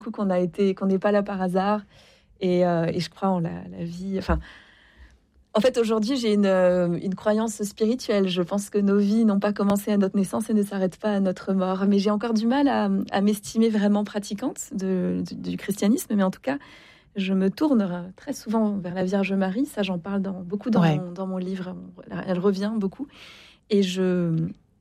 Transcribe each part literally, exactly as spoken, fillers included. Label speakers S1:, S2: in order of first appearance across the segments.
S1: qu'on a été, qu'on n'est pas là par hasard. Et, euh, et je crois en la, la vie. Enfin, en fait, aujourd'hui, j'ai une, une croyance spirituelle. Je pense que nos vies n'ont pas commencé à notre naissance et ne s'arrêtent pas à notre mort. Mais j'ai encore du mal à, à m'estimer vraiment pratiquante de, du, du christianisme. Mais en tout cas, je me tourne très souvent vers la Vierge Marie. Ça, j'en parle dans, beaucoup dans,
S2: Ouais.
S1: mon, dans mon livre. Elle revient beaucoup. Et je,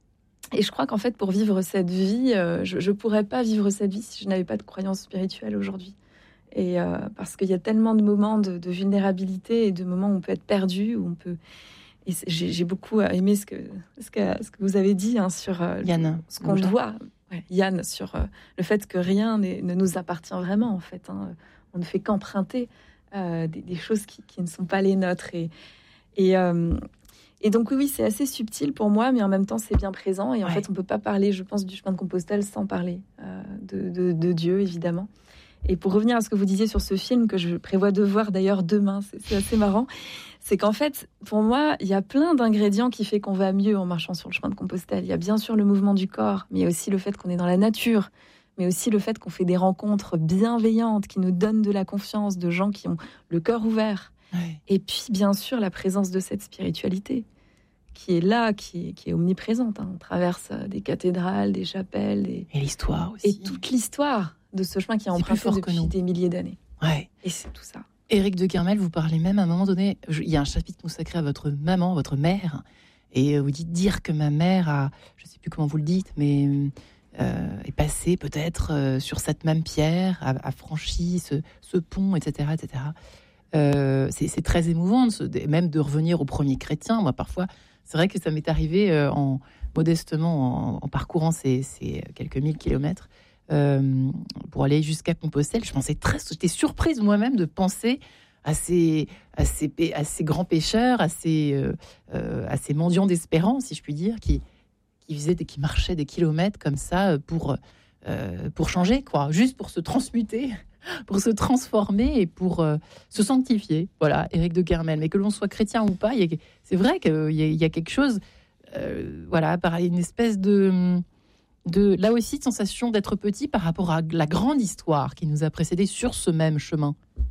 S1: et je crois qu'en fait, pour vivre cette vie, euh, je ne pourrais pas vivre cette vie si je n'avais pas de croyance spirituelle aujourd'hui. Et euh, parce qu'il y a tellement de moments de, de vulnérabilité et de moments où on peut être perdu, où on peut. Et j'ai, j'ai beaucoup aimé ce que, ce que, ce que vous avez dit hein, sur euh,
S2: Yann,
S1: ce qu'on doit, ouais, Yann, sur euh, le fait que rien n'est, ne nous appartient vraiment en fait. Hein. On ne fait qu'emprunter euh, des, des choses qui, qui ne sont pas les nôtres. Et, et, euh, et donc oui, oui, c'est assez subtil pour moi, mais en même temps c'est bien présent. Et en
S2: ouais.
S1: fait, on peut pas parler, je pense, du chemin de Compostelle sans parler euh, de, de, de Dieu, évidemment. Et pour revenir à ce que vous disiez sur ce film, que je prévois de voir d'ailleurs demain, c'est, c'est assez marrant, c'est qu'en fait, pour moi, il y a plein d'ingrédients qui fait qu'on va mieux en marchant sur le chemin de Compostelle. Il y a bien sûr le mouvement du corps, mais il y a aussi le fait qu'on est dans la nature, mais aussi le fait qu'on fait des rencontres bienveillantes, qui nous donnent de la confiance, de gens qui ont le cœur ouvert.
S2: Ouais.
S1: Et puis, bien sûr, la présence de cette spiritualité qui est là, qui est, qui est omniprésente. Hein. On traverse des cathédrales, des chapelles, des...
S2: et l'histoire aussi.
S1: Et toute l'histoire de ce chemin qui est
S2: C'est plus
S1: emprunté
S2: fort que
S1: depuis
S2: nous.
S1: des milliers d'années.
S2: Ouais.
S1: Et c'est tout ça.
S2: Éric de Kermel, vous parlez même à un moment donné, je, il y a un chapitre consacré à votre maman, votre mère, et vous dites dire que ma mère a, je ne sais plus comment vous le dites, mais euh, est passée peut-être euh, sur cette même pierre, a, a franchi ce, ce pont, et cetera, et cetera. Euh, c'est, c'est très émouvant, de se, même de revenir au premier chrétien. Moi, parfois, c'est vrai que ça m'est arrivé euh, en, modestement en, en parcourant ces, ces quelques mille kilomètres. Euh, pour aller jusqu'à Compostelle, je pensais très, j'étais surprise moi-même de penser à ces, à ces, à ces grands pêcheurs, à ces, euh, euh, à ces mendiants d'espérance, si je puis dire, qui, qui faisaient, des, qui marchaient des kilomètres comme ça pour, euh, pour changer, quoi, juste pour se transmuter, pour se transformer et pour euh, se sanctifier. Voilà, Éric de Kermel. Mais que l'on soit chrétien ou pas, il y a, c'est vrai qu'il y a, il y a quelque chose, euh, voilà, pareil, une espèce de de là aussi de sensation d'être petit par rapport à la grande histoire qui nous a précédés sur ce même chemin, non ?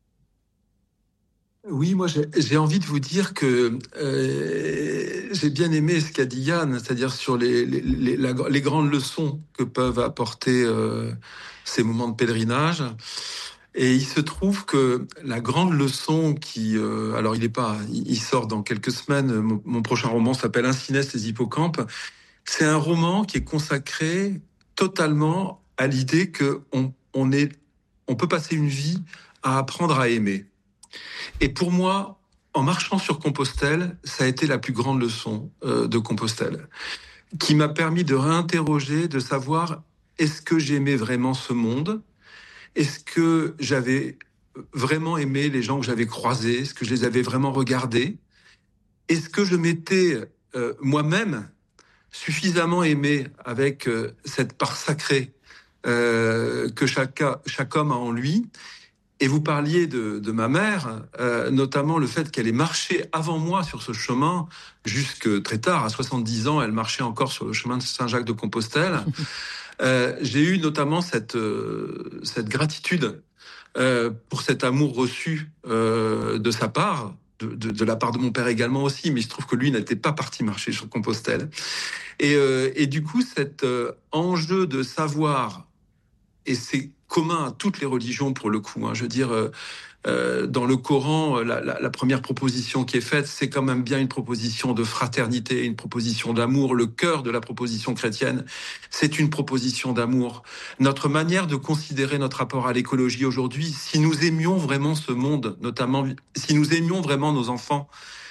S3: Oui, moi j'ai, j'ai envie de vous dire que euh, j'ai bien aimé ce qu'a dit Yann, c'est-à-dire sur les, les, les, la, les grandes leçons que peuvent apporter euh, ces moments de pèlerinage. Et il se trouve que la grande leçon qui... Euh, alors il est pas, il sort dans quelques semaines, mon, mon prochain roman s'appelle Incinès les hippocampes. C'est un roman qui est consacré totalement à l'idée que on, on est, on peut passer une vie à apprendre à aimer. Et pour moi, en marchant sur Compostelle, ça a été la plus grande leçon euh, de Compostelle, qui m'a permis de réinterroger, de savoir est-ce que j'aimais vraiment ce monde ? Est-ce que j'avais vraiment aimé les gens que j'avais croisés ? Est-ce que je les avais vraiment regardés ? Est-ce que je m'étais euh, moi-même suffisamment aimé avec euh, cette part sacrée euh, que chaque, chaque homme a en lui. Et vous parliez de, de ma mère, euh, notamment le fait qu'elle ait marché avant moi sur ce chemin, jusque très tard, à soixante-dix ans, elle marchait encore sur le chemin de Saint-Jacques de Compostelle. Euh, j'ai eu notamment cette, euh, cette gratitude euh, pour cet amour reçu euh, de sa part, de, de, de la part de mon père également aussi, mais il se trouve que lui n'était pas parti marcher sur Compostelle. Et, euh, et du coup, cet euh, enjeu de savoir, et c'est commun à toutes les religions pour le coup, hein, je veux dire, euh, euh, dans le Coran, la, la, la première proposition qui est faite, c'est quand même bien une proposition de fraternité, une proposition d'amour. Le cœur de la proposition chrétienne, c'est une proposition d'amour. Notre manière de considérer notre rapport à l'écologie aujourd'hui, si nous aimions vraiment ce monde, notamment, si nous aimions vraiment nos enfants,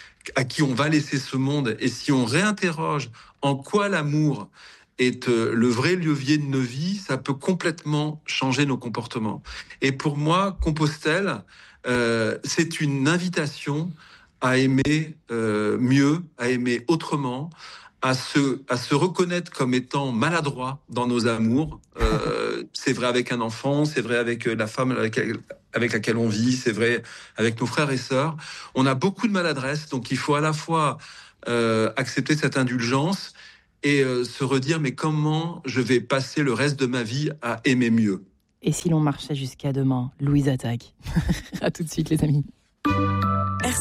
S3: à qui on va laisser ce monde, et si on réinterroge en quoi l'amour est le vrai levier de nos vies, ça peut complètement changer nos comportements. Et pour moi, Compostelle, euh, c'est une invitation à aimer euh, mieux, à aimer autrement, à se, à se reconnaître comme étant maladroit dans nos amours. Euh, c'est vrai avec un enfant, c'est vrai avec la femme avec, avec laquelle on vit, c'est vrai avec nos frères et sœurs. On a beaucoup de maladresse, donc il faut à la fois euh, accepter cette indulgence et euh, se redire, mais comment je vais passer le reste de ma vie à aimer mieux ?
S2: Et si l'on marchait jusqu'à demain, Louise attaque. À tout de suite les amis.